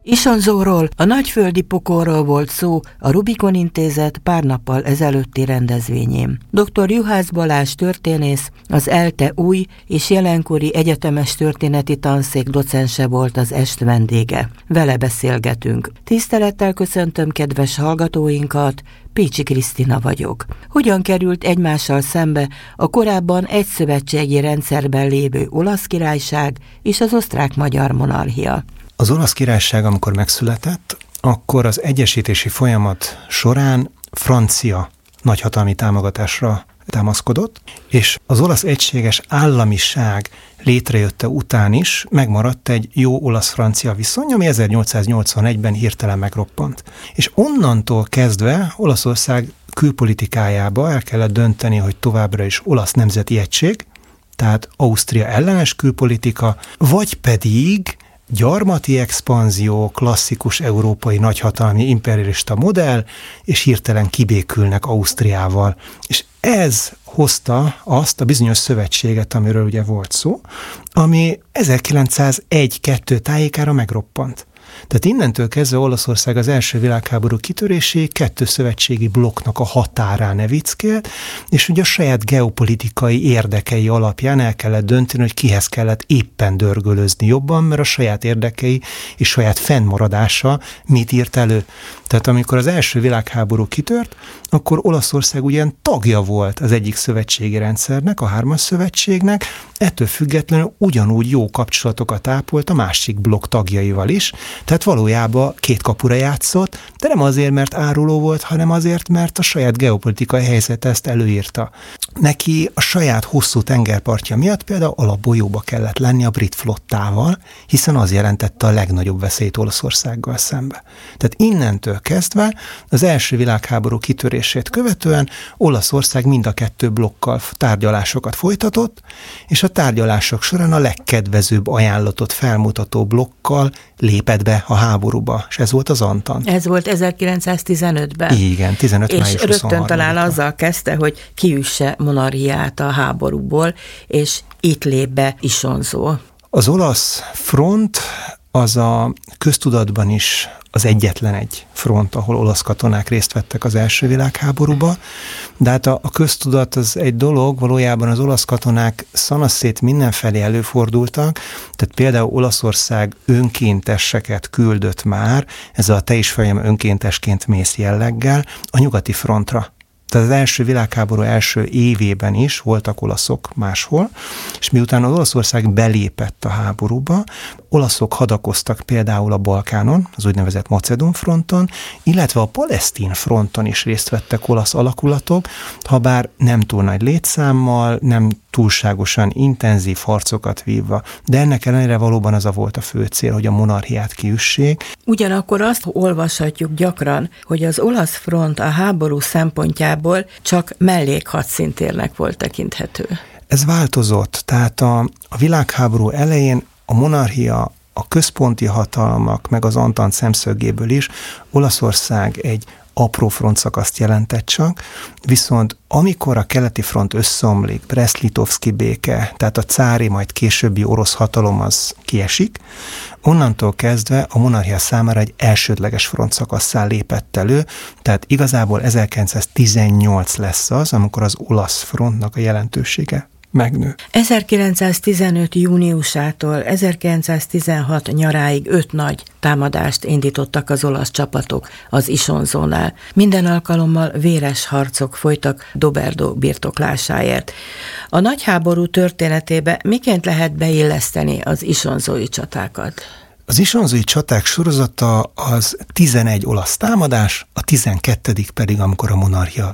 Isonzóról, a nagyföldi pokolról volt szó a Rubikon Intézet pár nappal ezelőtti rendezvényén. Dr. Juhász Balázs történész, az ELTE új és jelenkori egyetemes történeti tanszék docense volt az est vendége. Vele beszélgetünk. Tisztelettel köszöntöm kedves hallgatóinkat, Pécsi Krisztina vagyok. Hogyan került egymással szembe a korábban egyszövetségi rendszerben lévő Olasz Királyság és az Osztrák-Magyar Monarchia? Az Olasz Királyság, amikor megszületett, akkor az egyesítési folyamat során francia nagyhatalmi támogatásra támaszkodott, és az olasz egységes államiság létrejötte után is megmaradt egy jó olasz-francia viszony, ami 1881-ben hirtelen megroppant. És onnantól kezdve Olaszország külpolitikájába el kellett dönteni, hogy továbbra is olasz nemzeti egység, tehát Ausztria ellenes külpolitika, vagy pedig gyarmati expanzió, klasszikus európai nagyhatalmi imperialista modell, és hirtelen kibékülnek Ausztriával. És ez hozta azt a bizonyos szövetséget, amiről ugye volt szó, ami 1901-2 tájékára megroppant. Tehát innentől kezdve Olaszország az első világháború kitöréséig kettő szövetségi blokknak a határán evickélt, és ugye a saját geopolitikai érdekei alapján el kellett dönteni, hogy kihez kellett éppen dörgölözni jobban, mert a saját érdekei és saját fennmaradása mit írt elő. Tehát amikor az első világháború kitört, akkor Olaszország ugyan tagja volt az egyik szövetségi rendszernek, a hármas szövetségnek, ettől függetlenül ugyanúgy jó kapcsolatokat ápolt a másik blokk tagjaival is, tehát valójában két kapura játszott, de nem azért, mert áruló volt, hanem azért, mert a saját geopolitikai helyzet ezt előírta. Neki a saját hosszú tengerpartja miatt például alapbolyóba kellett lenni a brit flottával, hiszen az jelentette a legnagyobb veszélyt Olaszországgal szembe. Tehát innentől kezdve az első világháború kitörését követően Olaszország mind a kettő blokkal tárgyalásokat folytatott, és a tárgyalások során a legkedvezőbb ajánlatot felmutató blokkal lépett be a háborúba, és ez volt az Antant. Ez volt 1915-ben. Igen, 15. május 23-án. És rögtön talán azzal kezdte, hogy kiüsse monarchiát a háborúból, és itt lép be Isonzó. Az olasz front az a köztudatban is az egyetlen egy front, ahol olasz katonák részt vettek az első világháborúba, de hát a köztudat az egy dolog, valójában az olasz katonák szanaszét mindenfelé előfordultak, tehát például Olaszország önkénteseket küldött már, ez a te is feljön önkéntesként mész jelleggel, a nyugati frontra. Tehát az első világháború első évében is voltak olaszok máshol, és miután az Olaszország belépett a háborúba, olaszok hadakoztak például a Balkánon, az úgynevezett Macedón fronton, illetve a palesztin fronton is részt vettek olasz alakulatok, habár nem túl nagy létszámmal, nem túlságosan intenzív harcokat vívva, de ennek ellenére valóban az volt a fő cél, hogy a monarchiát kiüssék. Ugyanakkor azt olvashatjuk gyakran, hogy az olasz front a háború szempontjából csak mellékhadszíntérnek volt tekinthető. Ez változott, tehát a világháború elején a monarchia, a központi hatalmak, meg az Antant szemszögéből is Olaszország egy apró frontszakaszt jelentett csak, viszont amikor a keleti front összeomlik, Brest-Litovszki béke, tehát a cári, majd későbbi orosz hatalom az kiesik, onnantól kezdve a monarchia számára egy elsődleges frontszakasszá lépett elő, tehát igazából 1918 lesz az, amikor az olasz frontnak a jelentősége megnő. 1915. júniusától 1916 nyaráig 5 nagy támadást indítottak az olasz csapatok az Isonzónál. Minden alkalommal véres harcok folytak Doberdo birtoklásáért. A nagyháború történetébe miként lehet beilleszteni az isonzói csatákat? Az isonzói csaták sorozata az 11 olasz támadás, a 12. pedig amikor a monarchia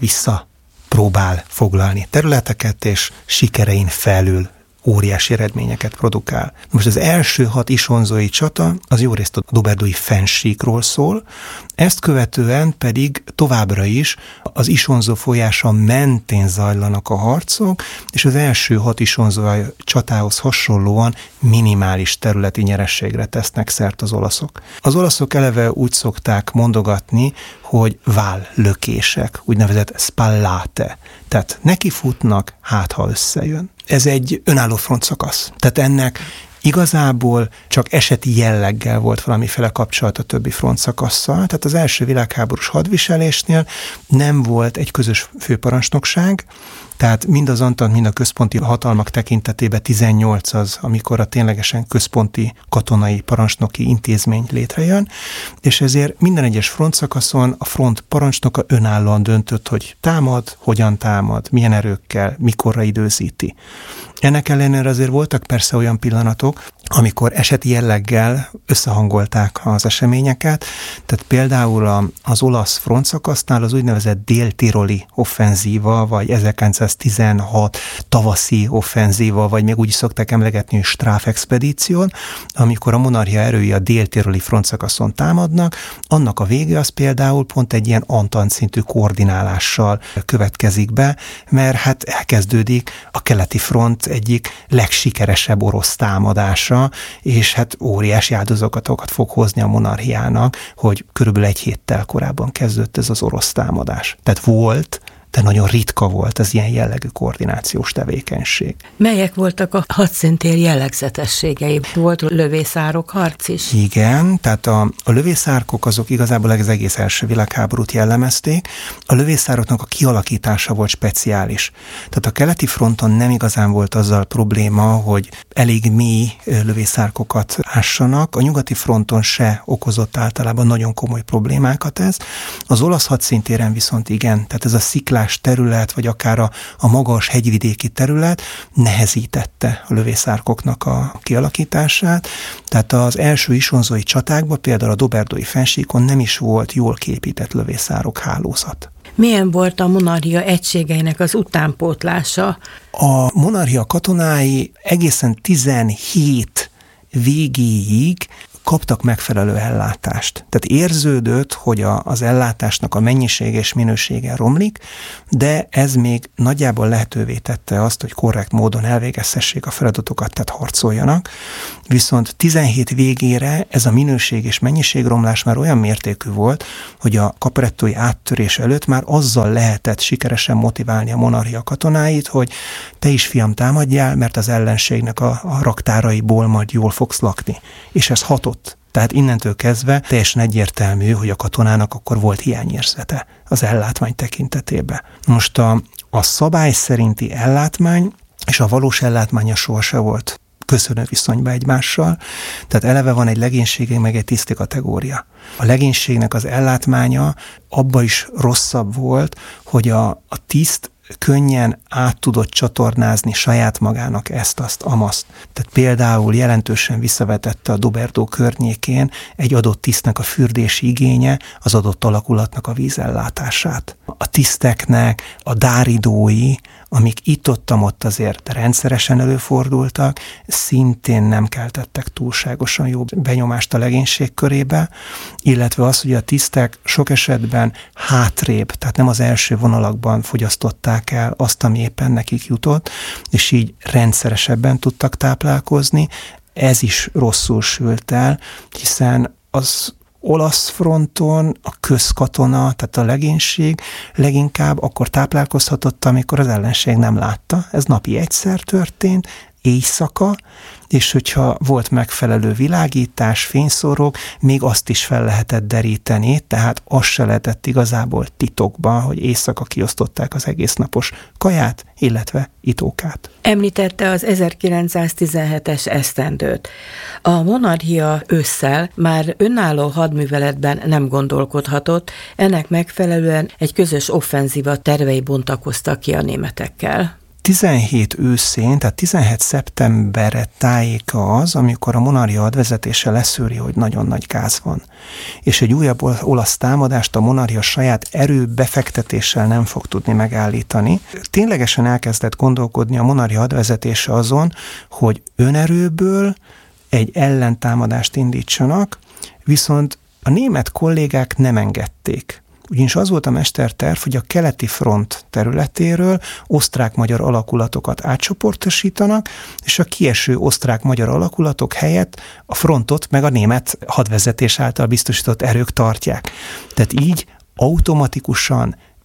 próbál foglalni területeket, és sikerein felül óriási eredményeket produkál. Most az első 6 isonzói csata az jó részt a doberdói fennsíkról szól, ezt követően pedig továbbra is az Isonzó folyása mentén zajlanak a harcok, és az első 6 isonzói csatához hasonlóan minimális területi nyerességre tesznek szert az olaszok. Az olaszok eleve úgy szokták mondogatni, hogy vállökések, úgynevezett spallate, tehát nekifutnak, hát ha összejön. Ez egy önálló frontszakasz. Tehát ennek Igazából csak eseti jelleggel volt valamiféle kapcsolat a többi frontszakasszal, tehát az első világháborús hadviselésnél nem volt egy közös főparancsnokság, tehát mind az Antant, mind a központi hatalmak tekintetében 18 az, amikor a ténylegesen központi katonai parancsnoki intézmény létrejön, és ezért minden egyes frontszakaszon a front parancsnoka önállóan döntött, hogy támad, hogyan támad, milyen erőkkel, mikorra időzíti. Ennek ellenére azért voltak persze olyan pillanatok, amikor eseti jelleggel összehangolták az eseményeket, tehát például az olasz frontszakasznál az úgynevezett dél-tiroli offenzíva, vagy 1916 tavaszi offenzíva, vagy még úgy is szokták emlegetni, hogy Strafexpedíción, amikor a monarchia erői a dél-tiroli frontszakaszon támadnak, annak a vége az például pont egy ilyen antant szintű koordinálással következik be, mert hát elkezdődik a keleti front egyik legsikeresebb orosz támadása, és hát óriási áldozatokat fog hozni a monarchiának, hogy körülbelül egy héttel korábban kezdődött ez az orosz támadás. Tehát volt, de nagyon ritka volt az ilyen jellegű koordinációs tevékenység. Melyek voltak a hadszintér jellegzetességei? Volt lövészárok harc is? Igen, tehát a lövészárkok azok igazából az egész első világháborút jellemezték. A lövészároknak a kialakítása volt speciális. Tehát a keleti fronton nem igazán volt azzal probléma, hogy elég mély lövészárkokat ássanak. A nyugati fronton se okozott általában nagyon komoly problémákat ez. Az olasz hadszintéren viszont igen, tehát ez a sziklás terület, vagy akár a magas hegyvidéki terület nehezítette a lövészárkoknak a kialakítását. Tehát az első isonzói csatákban, például a Doberdói fennsíkon nem is volt jól kiépített lövészárok hálózat. Milyen volt a monarchia egységeinek az utánpótlása? A monarchia katonái egészen 17 végéig kaptak megfelelő ellátást. Tehát érződött, hogy az ellátásnak a mennyisége és minősége romlik, de ez még nagyjából lehetővé tette azt, hogy korrekt módon elvégezhessék a feladatokat, tehát harcoljanak. Viszont 17 végére ez a minőség és mennyiségromlás már olyan mértékű volt, hogy a Caporettói áttörés előtt már azzal lehetett sikeresen motiválni a monarchia katonáit, hogy te is, fiam, támadjál, mert az ellenségnek a raktáraiból majd jól fogsz lakni. És ez hatott. Tehát innentől kezdve teljesen egyértelmű, hogy a katonának akkor volt hiányérzete az ellátmány tekintetében. Most a szabály szerinti ellátmány és a valós ellátmánya sohasem volt köszönő viszonyba egymással, tehát eleve van egy legénység, meg egy tiszti kategória. A legénységnek az ellátmánya abba is rosszabb volt, hogy a tiszt könnyen át tudott csatornázni saját magának ezt, azt, amazt. Tehát például jelentősen visszavetette a Doberdó környékén egy adott tisztnek a fürdési igénye az adott alakulatnak a vízellátását. A tiszteknek a dáridói, amik itt-ott azért rendszeresen előfordultak, szintén nem keltettek túlságosan jó benyomást a legénység körébe, illetve az, hogy a tisztek sok esetben hátrébb, tehát nem az első vonalakban fogyasztották el azt, ami éppen nekik jutott, és így rendszeresebben tudtak táplálkozni. Ez is rosszul sült el, hiszen az olasz fronton a közkatona, tehát a legénység leginkább akkor táplálkozhatott, amikor az ellenség nem látta. Ez napi egyszer történt, éjszaka, és hogyha volt megfelelő világítás, fényszórók, még azt is fel lehetett deríteni, tehát az se lehetett igazából titokban, hogy éjszaka kiosztották az egész napos kaját, illetve itókát. Említette az 1917-es esztendőt. A monarchia ősszel már önálló hadműveletben nem gondolkodhatott, ennek megfelelően egy közös offenzíva tervei bontakoztak ki a németekkel. 17 őszén, tehát 17 szeptemberre tájéka az, amikor a monarchia hadvezetése leszűri, hogy nagyon nagy gáz van. És egy újabb olasz támadást a monarchia saját erőbefektetéssel nem fog tudni megállítani. Ténylegesen elkezdett gondolkodni a monarchia hadvezetése azon, hogy önerőből egy ellentámadást indítsanak, viszont a német kollégák nem engedték. Ugyanis az volt a mesterterv, hogy a keleti front területéről osztrák-magyar alakulatokat átcsoportosítanak, és a kieső osztrák-magyar alakulatok helyett a frontot meg a német hadvezetés által biztosított erők tartják. Tehát így automatikusan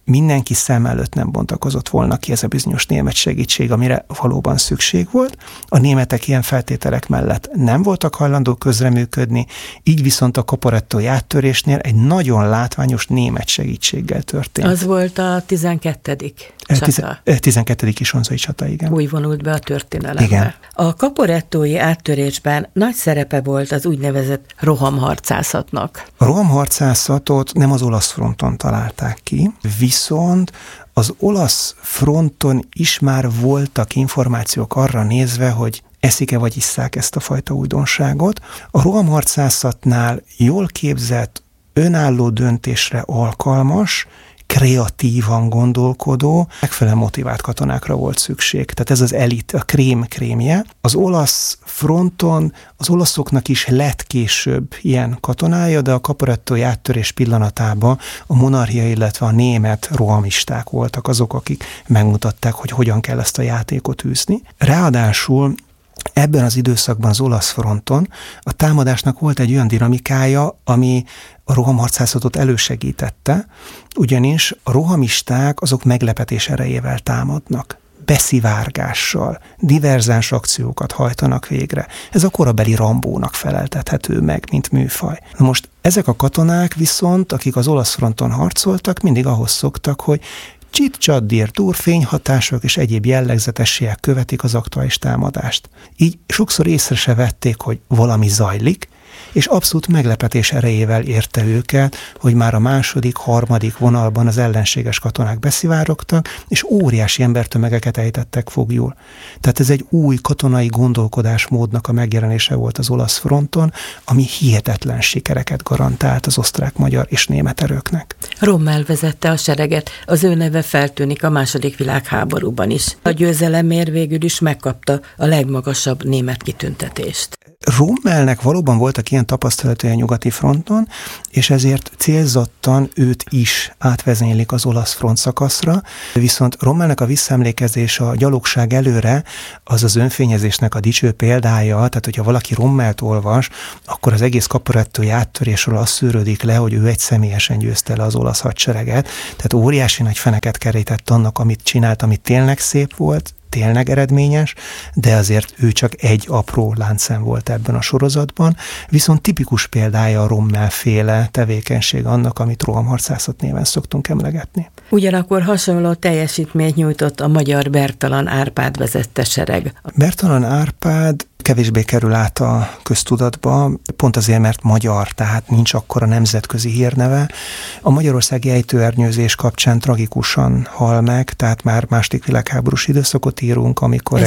mindenki szem előtt nem bontakozott volna ki ez a bizonyos német segítség, amire valóban szükség volt. A németek ilyen feltételek mellett nem voltak hajlandók közreműködni, így viszont a caporettói áttörésnél egy nagyon látványos német segítséggel történt. Az volt a 12. csata. 12. Kisonzai csata, igen. Úgy vonult be a történelembe. Igen. A caporettói áttörésben nagy szerepe volt az úgynevezett rohamharcászatnak. A rohamharcászatot nem az olasz fronton találták ki, viszont az olasz fronton is már voltak információk arra nézve, hogy eszik-e vagy isszák ezt a fajta újdonságot. A rohamharcászatnál jól képzett, önálló döntésre alkalmas, kreatívan gondolkodó, megfelelően motivált katonákra volt szükség. Tehát ez az elit, a krémje. Az olasz fronton az olaszoknak is lett később ilyen katonája, de a caporettói áttörés pillanatában a monarchia, illetve a német rohamisták voltak azok, akik megmutatták, hogy hogyan kell ezt a játékot űzni. Ráadásul ebben az időszakban az olasz fronton a támadásnak volt egy olyan dinamikája, ami a rohamharcászatot elősegítette, ugyanis a rohamisták azok meglepetés erejével támadnak, beszivárgással, diverzáns akciókat hajtanak végre. Ez a korabeli Rambónak feleltethető meg, mint műfaj. Na most ezek a katonák viszont, akik az olasz fronton harcoltak, mindig ahhoz szoktak, hogy csit-csat-dír-túr, fényhatások és egyéb jellegzetességek követik az aktuális támadást. Így sokszor észre se vették, hogy valami zajlik, és abszolút meglepetés erejével érte őket, hogy már a második, harmadik vonalban az ellenséges katonák beszivárogtak, és óriási embertömegeket ejtettek foglyul. Tehát ez egy új katonai gondolkodásmódnak a megjelenése volt az olasz fronton, ami hihetetlen sikereket garantált az osztrák, magyar és német erőknek. Rommel vezette a sereget, az ő neve feltűnik a II. Világháborúban is. A győzelemért végül is megkapta a legmagasabb német kitüntetést. Rommelnek valóban voltak ilyen tapasztalatai a nyugati fronton, és ezért célzottan őt is átvezénylik az olasz front szakaszra, viszont Rommelnek a visszaemlékezés a gyalogság előre az az önfényezésnek a dicső példája, tehát hogyha valaki Rommelt olvas, akkor az egész caporettói áttörésről az szűrődik le, hogy ő egy személyesen győzte le az olasz hadsereget, tehát óriási nagy feneket kerített annak, amit csinált, amit tényleg szép volt, tényleg eredményes, de azért ő csak egy apró láncszem volt ebben a sorozatban, viszont tipikus példája a Rommel-féle tevékenység annak, amit rohamharcászat néven szoktunk emlegetni. Ugyanakkor hasonló teljesítményt nyújtott a magyar Bertalan Árpád vezette sereg. Bertalan Árpád kevésbé kerül át a köztudatba, pont azért, mert magyar, tehát nincs akkora nemzetközi hírneve. A magyarországi ejtőernyőzés kapcsán tragikusan hal meg, tehát már második világháborús időszakot írunk, amikor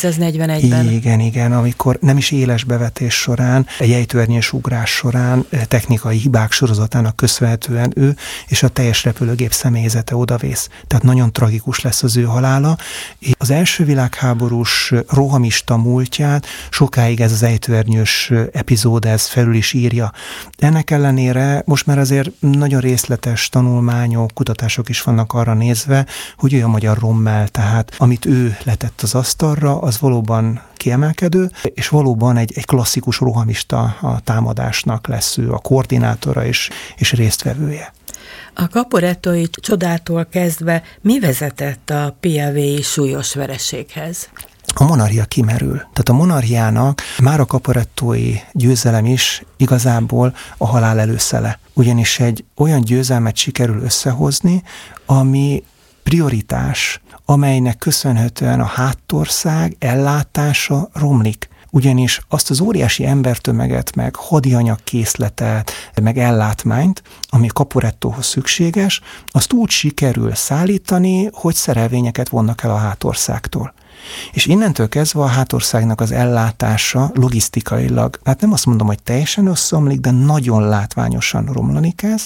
1941-ben. Igen, amikor nem is éles bevetés során, egy ejtőernyős ugrás során technikai hibák sorozatának köszönhetően ő és a teljes repülőgép személyzete odavész. Tehát nagyon tragikus lesz az ő halála. Az első világháborús rohamista múltját sokáig ez az ejtőernyős epizód, ez felül is írja. Ennek ellenére most már azért nagyon részletes tanulmányok, kutatások is vannak arra nézve, hogy ő a magyar Rommel, tehát amit ő letett az asztalra, az valóban kiemelkedő, és valóban egy klasszikus rohamista a támadásnak lesz ő a koordinátora és résztvevője. A caporettói csodától kezdve mi vezetett a piavéi súlyos vereséghez? A monarchia kimerül. Tehát a monarchiának már a caporettói győzelem is igazából a halál előszele. Ugyanis egy olyan győzelmet sikerül összehozni, ami prioritás, amelynek köszönhetően a háttország ellátása romlik. Ugyanis azt az óriási embertömeget, meg hadianyagkészletet, meg ellátmányt, ami a caporettóhoz szükséges, azt úgy sikerül szállítani, hogy szerelvényeket vonnak el a hátországtól. És innentől kezdve a hátországnak az ellátása logisztikailag, hát nem azt mondom, hogy teljesen összeomlik, de nagyon látványosan romlani kezd.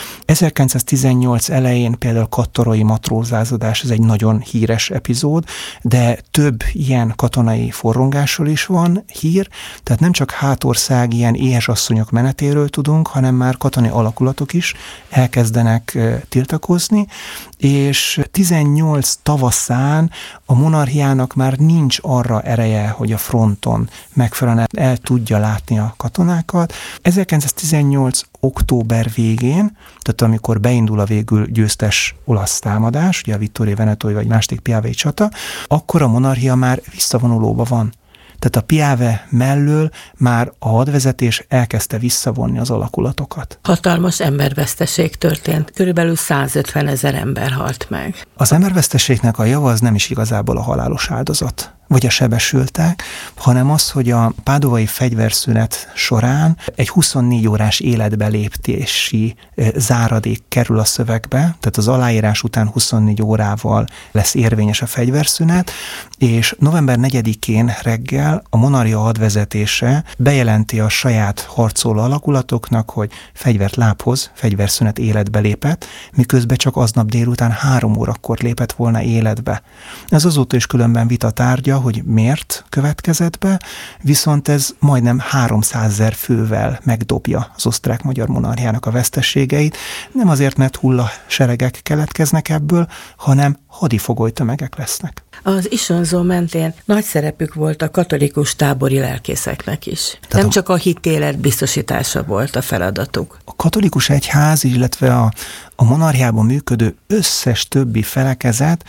1918 elején például kattarói matrózázadás, ez egy nagyon híres epizód, de több ilyen katonai forrongásról is van hír, tehát nem csak hátország ilyen éhes asszonyok menetéről tudunk, hanem már katonai alakulatok is elkezdenek tiltakozni, és 18 tavaszán a monarchiának monarchiának már nincs arra ereje, hogy a fronton megfelelően el tudja látni a katonákat. 1918. október végén, tehát amikor beindul a végül győztes olasz támadás, ugye a Vittorio Venetói vagy második Piavei csata, akkor a monarchia már visszavonulóban van. Tehát a Piave mellől már a hadvezetés elkezdte visszavonni az alakulatokat. Hatalmas emberveszteség történt. Körülbelül 150 000 ember halt meg. Az emberveszteségnek a java az nem is igazából a halálos áldozat, vagy a sebesültek, hanem az, hogy a pádovai fegyverszünet során egy 24 órás életbeléptési záradék kerül a szövegbe, tehát az aláírás után 24 órával lesz érvényes a fegyverszünet, és november 4-én reggel a monarchia hadvezetése bejelenti a saját harcoló alakulatoknak, hogy fegyvert lábhoz, fegyverszünet életbe lépett, miközben csak aznap délután 3 órakor lépett volna életbe. Ez azóta is különben vita tárgya, hogy miért következett be, viszont ez majdnem 300 000 fővel megdobja az osztrák-magyar monarchiának a veszteségeit, nem azért, mert hullaseregek keletkeznek ebből, hanem hadifogoly tömegek lesznek. Az Isonzó mentén nagy szerepük volt a katolikus tábori lelkészeknek is. Nem csak a hitélet biztosítása volt a feladatuk. A katolikus egyház, illetve a monarchiában működő összes többi felekezet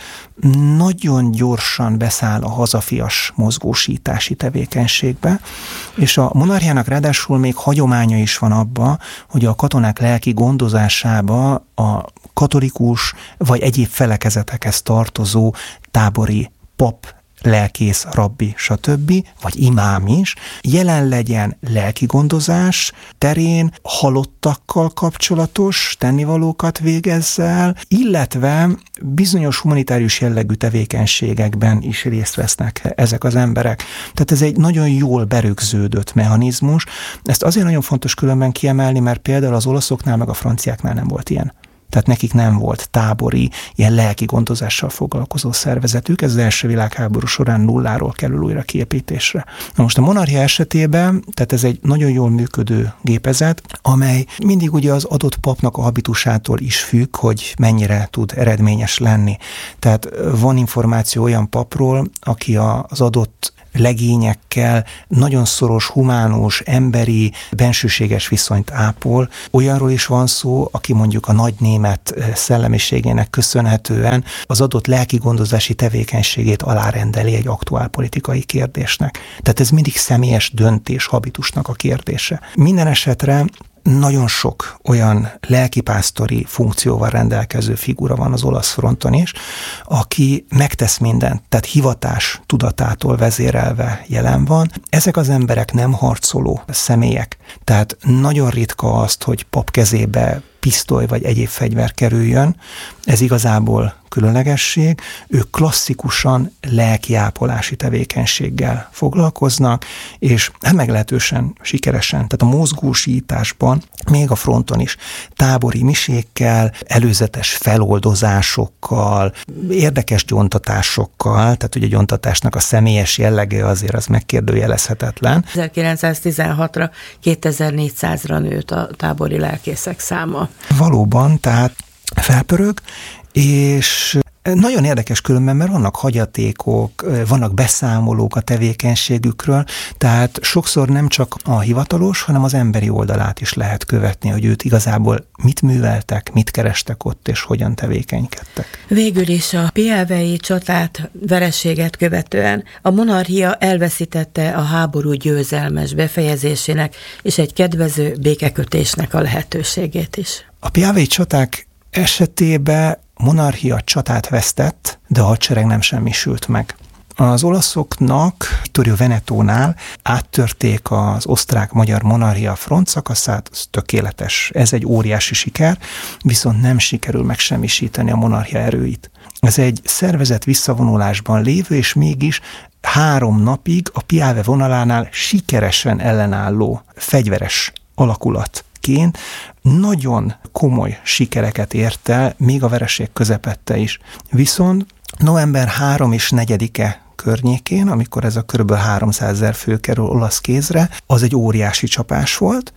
nagyon gyorsan beszáll a hazafias mozgósítási tevékenységbe, és a monarchiának ráadásul még hagyománya is van abba, hogy a katonák lelki gondozásába a katolikus vagy egyéb felekezetekhez tartozó tábori pap, lelkész, rabbi, stb., vagy imám is, jelen legyen lelki gondozás terén, halottakkal kapcsolatos tennivalókat végezzel, illetve bizonyos humanitárius jellegű tevékenységekben is részt vesznek ezek az emberek. Tehát ez egy nagyon jól berögződött mechanizmus. Ezt azért nagyon fontos különben kiemelni, mert például az olaszoknál meg a franciáknál nem volt ilyen. Tehát nekik nem volt tábori, ilyen lelki gondozással foglalkozó szervezetük, ez az első világháború során nulláról kerül újra kiépítésre. Na most a monarchia esetében, tehát ez egy nagyon jól működő gépezet, amely mindig ugye az adott papnak a habitusától is függ, hogy mennyire tud eredményes lenni. Tehát van információ olyan papról, aki az adott legényekkel nagyon szoros, humánus, emberi, bensőséges viszonyt ápol. Olyanról is van szó, aki mondjuk a nagy német szellemiségének köszönhetően az adott lelki gondozási tevékenységét alárendeli egy aktuál politikai kérdésnek. Tehát ez mindig személyes döntés, habitusnak a kérdése. Minden esetre nagyon sok olyan lelkipásztori funkcióval rendelkező figura van az olasz fronton is, aki megtesz mindent, tehát hivatás tudatától vezérelve jelen van. Ezek az emberek nem harcoló személyek, tehát nagyon ritka azt, hogy pap kezébe pisztoly vagy egyéb fegyver kerüljön, ez igazából különlegesség, ők klasszikusan lelkiápolási tevékenységgel foglalkoznak, és meglehetősen sikeresen, tehát a mozgósításban, még a fronton is tábori misékkel, előzetes feloldozásokkal, érdekes gyóntatásokkal, tehát ugye a gyóntatásnak a személyes jellege azért az megkérdőjelezhetetlen. 1916-ra 2400-ra nőtt a tábori lelkészek száma. Valóban, tehát felpörög, és nagyon érdekes különben, mert vannak hagyatékok, vannak beszámolók a tevékenységükről, tehát sokszor nem csak a hivatalos, hanem az emberi oldalát is lehet követni, hogy őt igazából mit műveltek, mit kerestek ott, és hogyan tevékenykedtek. Végül is a piavei csatát, vereséget követően a monarchia elveszítette a háború győzelmes befejezésének és egy kedvező békekötésnek a lehetőségét is. A piavei csaták esetében monarchia csatát vesztett, de a hadsereg nem semmisült meg. Az olaszoknak Vittorio Venetónál áttörték az osztrák-magyar monarchia frontszakaszát, ez tökéletes, ez egy óriási siker, viszont nem sikerül megsemmisíteni a monarchia erőit. Ez egy szervezett visszavonulásban lévő, és mégis 3 napig a Piave vonalánál sikeresen ellenálló fegyveres alakulatként nagyon komoly sikereket ért el, még a vereség közepette is. Viszont november 3 és 4-e környékén, amikor ez a kb. 300 000 fő kerül olasz kézre, az egy óriási csapás volt,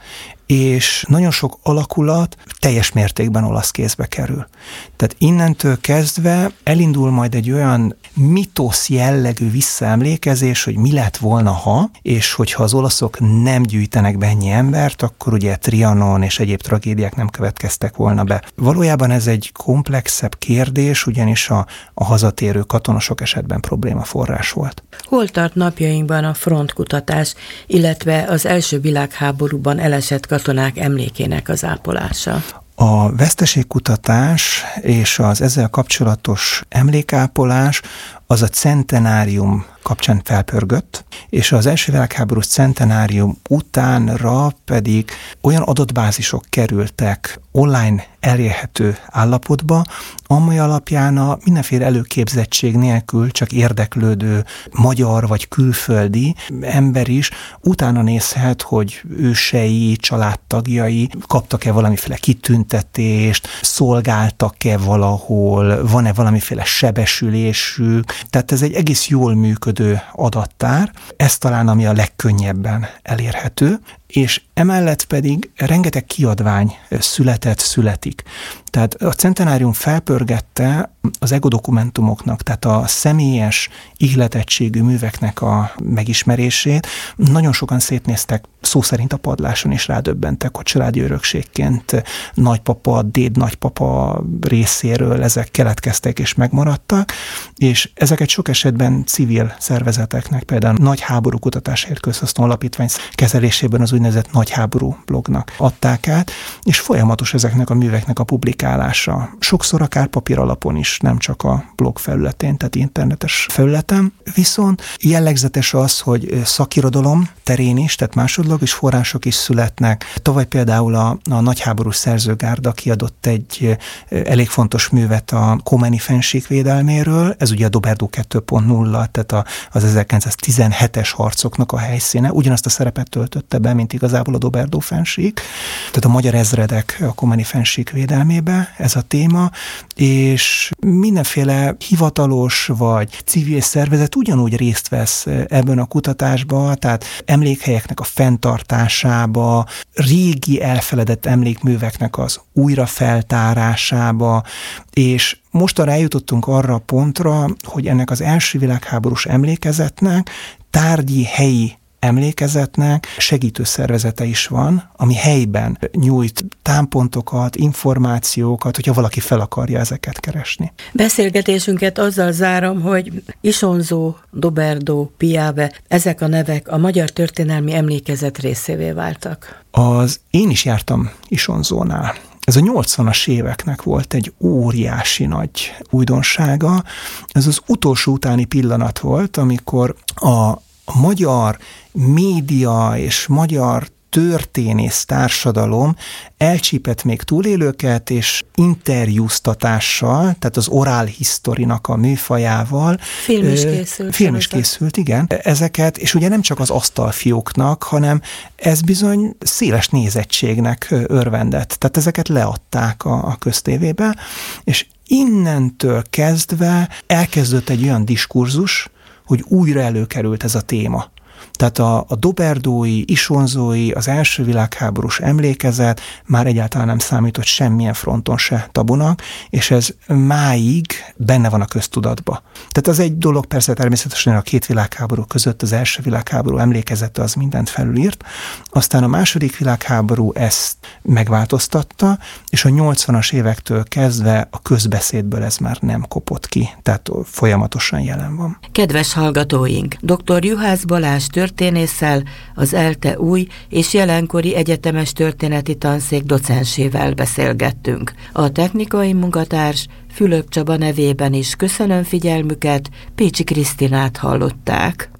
és nagyon sok alakulat teljes mértékben olasz kézbe kerül. Tehát innentől kezdve elindul majd egy olyan mitosz jellegű visszaemlékezés, hogy mi lett volna, ha, és hogyha az olaszok nem gyűjtenek be ennyi embert, akkor ugye Trianon és egyéb tragédiák nem következtek volna be. Valójában ez egy komplexebb kérdés, ugyanis a hazatérő katonosok esetben problémaforrás volt. Hol tart napjainkban a frontkutatás, illetve az első világháborúban elesett katonák emlékének az ápolása? A veszteségkutatás és az ezzel kapcsolatos emlékápolás az a centenárium kapcsán felpörgött, és az első világháborús centenárium utánra pedig olyan adatbázisok kerültek online elérhető állapotba, amely alapján a mindenféle előképzettség nélkül csak érdeklődő magyar vagy külföldi ember is utána nézhet, hogy ősei, családtagjai kaptak-e valamiféle kitüntetést, szolgáltak-e valahol, van-e valamiféle sebesülésük. Tehát ez egy egész jól működő adattár, ez talán ami a legkönnyebben elérhető, és emellett pedig rengeteg kiadvány születik. Tehát a centenárium felpörgette az egodokumentumoknak, tehát a személyes ihletettségű műveknek a megismerését. Nagyon sokan szétnéztek, szó szerint a padláson is rádöbbentek, hogy családi örökségként nagypapa, déd-nagypapa részéről ezek keletkeztek és megmaradtak, és ezeket sok esetben civil szervezeteknek, például Nagy Háború Kutatásért Közhasznú Alapítvány kezelésében az úgynevezett Nagy Háború blognak adták át, és folyamatos ezeknek a műveknek a publikálása. Sokszor akár papír alapon is, nem csak a blog felületén, tehát internetes felületen. Viszont jellegzetes az, hogy szakirodalom terén is, tehát másodlagos források is születnek. Tavaly például a nagyháborús szerzőgárda kiadott egy elég fontos művet a Komeni fennsík védelméről, ez ugye a Doberdo 2.0, tehát az 1917-es harcoknak a helyszíne, ugyanazt a szerepet töltötte be, mint igazából a Doberdo fennsík, tehát a magyar ezredek a Komeni fennsík védelmébe ez a téma, és mindenféle hivatalos vagy civil szervezet ugyanúgy részt vesz ebben a kutatásban, tehát emlékhelyeknek a fenntartásába, régi elfeledett emlékműveknek az újrafeltárásába, és mostanra eljutottunk arra a pontra, hogy ennek az első világháborús emlékezetnek tárgyi, helyi emlékezetnek segítő szervezete is van, ami helyben nyújt támpontokat, információkat, hogyha valaki fel akarja ezeket keresni. Beszélgetésünket azzal zárom, hogy Isonzó, Doberdo, Piave, ezek a nevek a magyar történelmi emlékezet részévé váltak. Én is jártam Isonzónál. Ez a 80-as éveknek volt egy óriási nagy újdonsága. Ez az utolsó utáni pillanat volt, amikor a magyar média és magyar történész társadalom elcsípett még túlélőket, és interjúztatással, tehát az oral historynak a műfajával. Film is készült, igen. Ezeket, és ugye nem csak az asztalfióknak, hanem ez bizony széles nézettségnek örvendett. Tehát ezeket leadták a köztévébe, és innentől kezdve elkezdődött egy olyan diskurzus, hogy újra előkerült ez a téma. Tehát a doberdói, isonzói, az első világháborús emlékezet már egyáltalán nem számított semmilyen fronton se tabunak, és ez máig benne van a köztudatba. Tehát az egy dolog, persze természetesen a két világháború között az első világháború emlékezete az mindent felülírt, aztán a második világháború ezt megváltoztatta, és a 80-as évektől kezdve a közbeszédből ez már nem kopott ki, tehát folyamatosan jelen van. Kedves hallgatóink, dr. Juhász Balázs történésszel, az ELTE új és jelenkori egyetemes történeti tanszék docensével beszélgettünk. A technikai munkatárs Fülöp Csaba nevében is köszönöm figyelmüket, Pécsi Krisztinát hallották.